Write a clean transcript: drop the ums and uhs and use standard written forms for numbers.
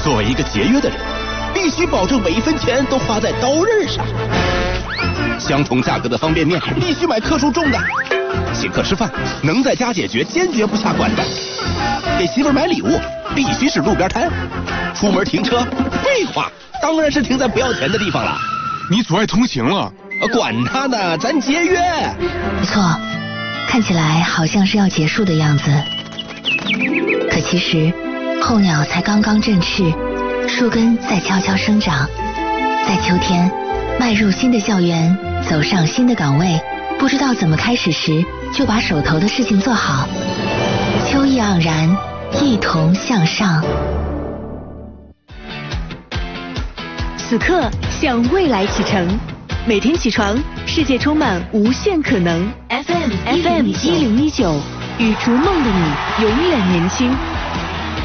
作为一个节约的人，必须保证每一分钱都花在刀刃上。相同价格的方便面必须买克数重的。请客吃饭能在家解决，坚决不下馆子。给媳妇买礼物必须是路边摊。出门停车，废话，当然是停在不要钱的地方了。 你阻碍通行了。 管他呢，咱节约。 不错，看起来好像是要结束的样子。可其实候鸟才刚刚振翅，树根在悄悄生长。在秋天迈入新的校园，走上新的岗位，不知道怎么开始时就把手头的事情做好。秋意盎然，一同向上。 此刻向未来启程，每天起床，世界充满无限可能。FM 1019，与逐梦的你永远年轻。